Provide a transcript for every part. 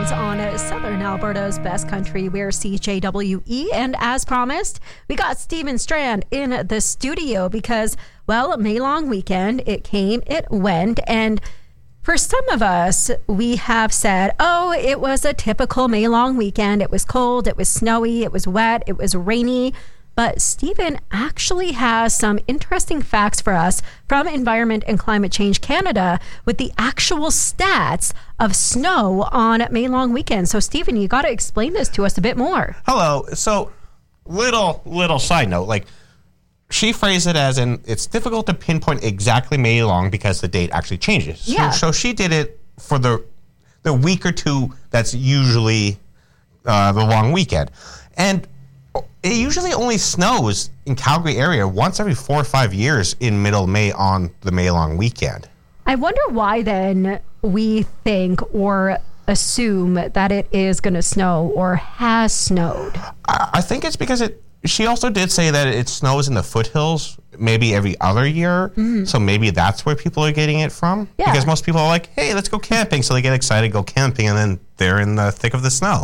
weekends on Southern Alberta's best country. We're CJWE, and as promised, we got Stephen Strand in the studio because, well, May long weekend, it came, it went, and for some of us, we have said, oh, it was a typical May long weekend. It was cold, it was snowy, it was wet, it was rainy. But Stephen actually has some interesting facts for us from Environment and Climate Change Canada with the actual stats of snow on May long weekend. So Stephen, you got to explain this to us a bit more. Hello. So little side note, like she phrased it as in it's difficult to pinpoint exactly May long because the date actually changes. Yeah. So she did it for the week or two that's usually the long weekend. And it usually only snows in Calgary area once every 4 or 5 years in middle May on the May long weekend. I wonder why then we think or assume that it is going to snow or has snowed. I think it's because she also did say that it snows in the foothills maybe every other year. Mm-hmm. So maybe that's where people are getting it from. Yeah. Because most people are like, hey, let's go camping. So they get excited, go camping, and then they're in the thick of the snow.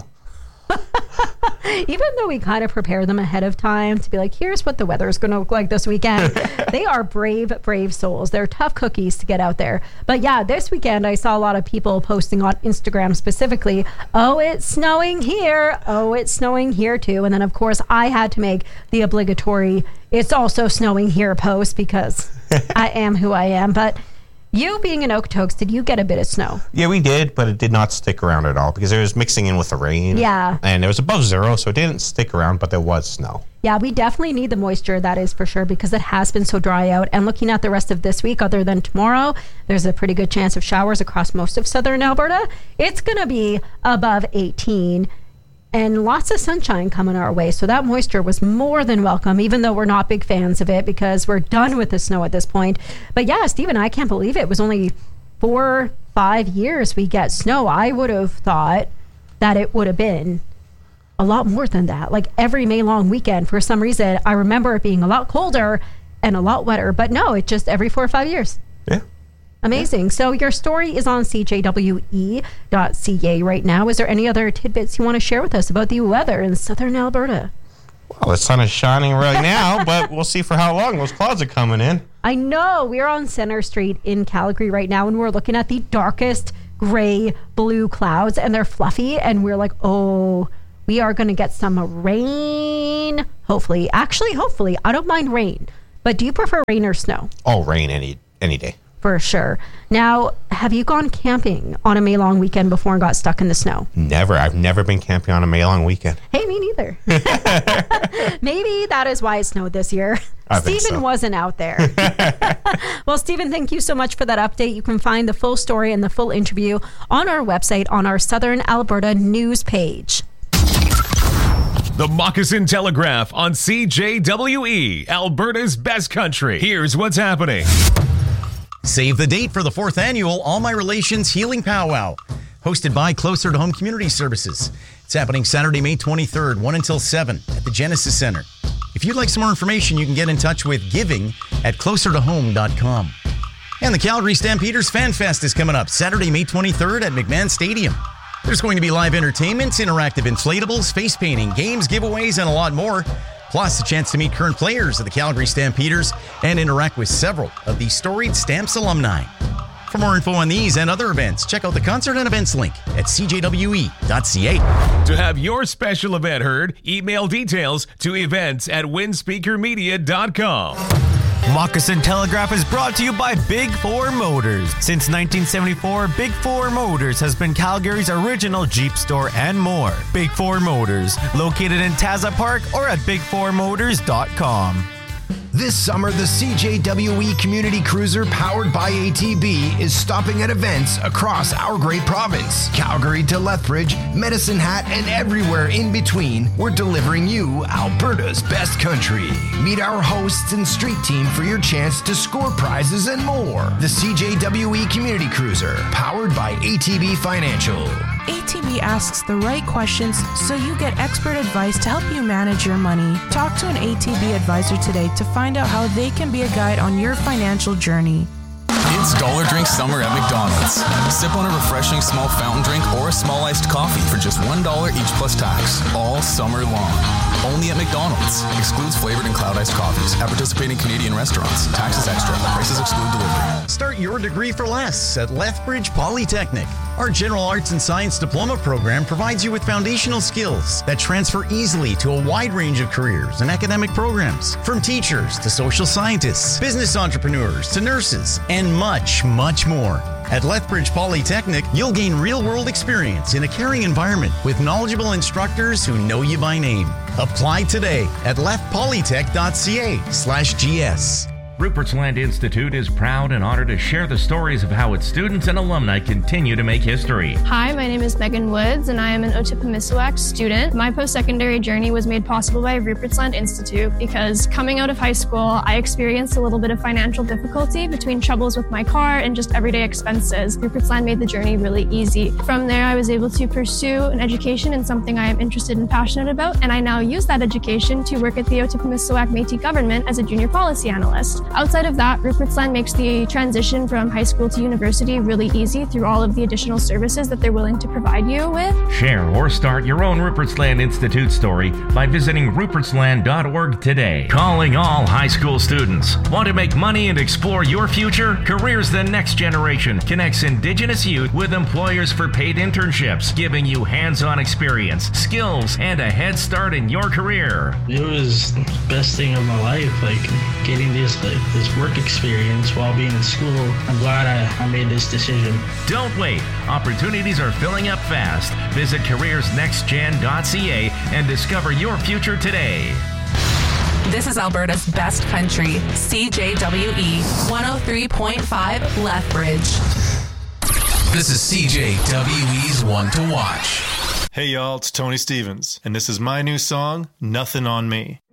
Even though we kind of prepare them ahead of time to be like, here's what the weather is going to look like this weekend. They are brave souls. They're tough cookies to get out there. But yeah, this weekend I saw a lot of people posting on Instagram specifically, oh, it's snowing here. Oh, it's snowing here too. And then of course I had to make the obligatory, it's also snowing here post because I am who I am. But you being in Okotoks, did you get a bit of snow? Yeah, we did, but it did not stick around at all because it was mixing in with the rain. Yeah. And it was above zero, so it didn't stick around, but there was snow. Yeah, we definitely need the moisture, that is for sure, because it has been so dry out. And looking at the rest of this week, other than tomorrow, there's a pretty good chance of showers across most of southern Alberta. It's going to be above 18. And lots of sunshine coming our way. So that moisture was more than welcome, even though we're not big fans of it because we're done with the snow at this point. But yeah, Stephen, I can't believe it was only 4-5 years we get snow. I would have thought that it would have been a lot more than that. Like every May long weekend, for some reason, I remember it being a lot colder and a lot wetter. But no, it's just every 4 or 5 years. Yeah. Amazing. So your story is on cjwe.ca right now. Is there any other tidbits you want to share with us about the weather in southern Alberta? Well, the sun is shining right now, but we'll see for how long. Those clouds are coming in. I know. We're on Center Street in Calgary right now, and we're looking at the darkest gray blue clouds, and they're fluffy, and we're like, oh, we are going to get some rain. Hopefully. Actually, hopefully. I don't mind rain. But do you prefer rain or snow? Oh, rain any day. For sure. Now, have you gone camping on a May long weekend before and got stuck in the snow? Never. I've never been camping on a May long weekend. Hey, me neither. Maybe that is why it snowed this year. Stephen wasn't out there. Well, Stephen, thank you so much for that update. You can find the full story and the full interview on our website on our Southern Alberta news page. The Moccasin Telegraph on CJWE, Alberta's best country. Here's what's happening. Save the date for the 4th annual All My Relations Healing Powwow, hosted by Closer to Home Community Services. It's happening Saturday, May 23rd, 1 until 7 at the Genesis Center. If you'd like some more information, you can get in touch with giving@closertohome.com. And the Calgary Stampeders Fan Fest is coming up Saturday, May 23rd at McMahon Stadium. There's going to be live entertainment, interactive inflatables, face painting, games, giveaways, and a lot more. Plus, a chance to meet current players of the Calgary Stampeders and interact with several of the storied Stamps alumni. For more info on these and other events, check out the concert and events link at cjwe.ca. To have your special event heard, email details to events@windspeakermedia.com. Moccasin Telegraph is brought to you by Big 4 Motors. Since 1974, Big 4 Motors has been Calgary's original Jeep store and more. Big 4 Motors, located in Taza Park or at big4motors.com. This summer, the CJWE Community Cruiser powered by ATB is stopping at events across our great province. Calgary to Lethbridge, Medicine Hat, and everywhere in between, we're delivering you Alberta's best country. Meet our hosts and street team for your chance to score prizes and more. The CJWE Community Cruiser, powered by ATB Financial. ATB asks the right questions so you get expert advice to help you manage your money. Talk to an ATB advisor today to find out how they can be a guide on your financial journey. It's Dollar Drink Summer at McDonald's. Sip on a refreshing small fountain drink or a small iced coffee for just $1 each plus tax, all summer long. Only at McDonald's. Excludes flavored and cloud iced coffees at participating Canadian restaurants. Taxes extra. Prices exclude delivery. Start your degree for less at Lethbridge Polytechnic. Our General Arts and Science Diploma program provides you with foundational skills that transfer easily to a wide range of careers and academic programs, from teachers to social scientists, business entrepreneurs to nurses, and much, much more. At Lethbridge Polytechnic, you'll gain real-world experience in a caring environment with knowledgeable instructors who know you by name. Apply today at lethpolytech.ca/GS. Rupert's Land Institute is proud and honored to share the stories of how its students and alumni continue to make history. Hi, my name is Megan Woods, and I am an Otipemisiwak student. My post-secondary journey was made possible by Rupert's Land Institute because coming out of high school, I experienced a little bit of financial difficulty between troubles with my car and just everyday expenses. Rupert's Land made the journey really easy. From there, I was able to pursue an education in something I am interested and passionate about, and I now use that education to work at the Otipemisiwak Métis government as a junior policy analyst. Outside of that, Rupert's Land makes the transition from high school to university really easy through all of the additional services that they're willing to provide you with. Share or start your own Rupert's Land Institute story by visiting rupertsland.org today. Calling all high school students. Want to make money and explore your future? Careers the Next Generation connects Indigenous youth with employers for paid internships, giving you hands-on experience, skills, and a head start in your career. It was the best thing of my life, getting this work experience while being in school. I'm glad I made this decision. Don't wait. Opportunities are filling up fast. Visit careersnextgen.ca and discover your future today. This is Alberta's best country, CJWE 103.5 Lethbridge. This is CJWE's One to Watch. Hey y'all, it's Tony Stevens, and this is my new song, Nothing on Me.